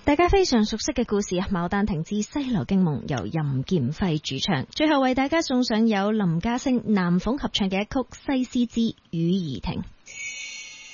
大家非常熟悉嘅故事《牡丹亭之西樓驚夢》，由任劍輝主唱。最後為大家送上有林家聲、南鳳合唱嘅一曲《西施之雨兒亭》。